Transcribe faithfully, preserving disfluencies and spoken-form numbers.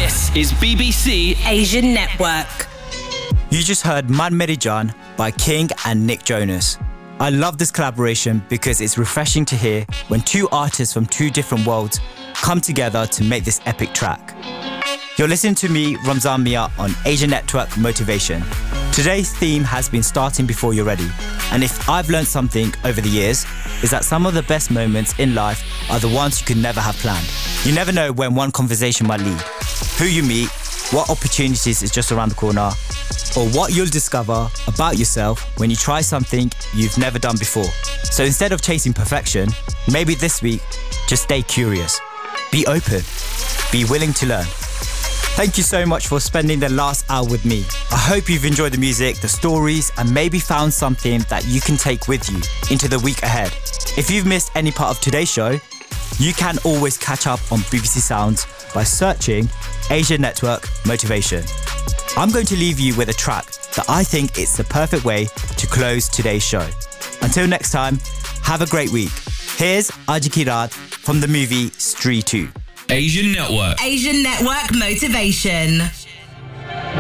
This is B B C Asian Network. You just heard Man Meri Jaan by King and Nick Jonas. I love this collaboration because it's refreshing to hear when two artists from two different worlds come together to make this epic track. You're listening to me, Ramzan Mia, on Asian Network Motivation. Today's theme has been starting before you're ready. And if I've learned something over the years, is that some of the best moments in life are the ones you could never have planned. You never know when one conversation might lead, who you meet, what opportunities is just around the corner, or what you'll discover about yourself when you try something you've never done before. So instead of chasing perfection, maybe this week, just stay curious. Be open. Be willing to learn. Thank you so much for spending the last hour with me. I hope you've enjoyed the music, the stories, and maybe found something that you can take with you into the week ahead. If you've missed any part of today's show, you can always catch up on B B C Sounds by searching Asian Network Motivation. I'm going to leave you with a track that I think it's the perfect way to close today's show. Until next time, have a great week. Here's Aaj Ki Raat from the movie Stree two. Asian Network. Asian Network Motivation.